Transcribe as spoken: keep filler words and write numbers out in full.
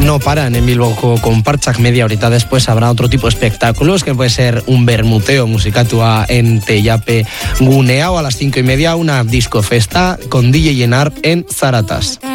no paran en Bilbo con Partxak. Media horita después habrá otro tipo de espectáculos, que puede ser un bermuteo musikatua en Tellape Gunea, o a las cinco y media una discofesta con D J Enarp en Zaratas.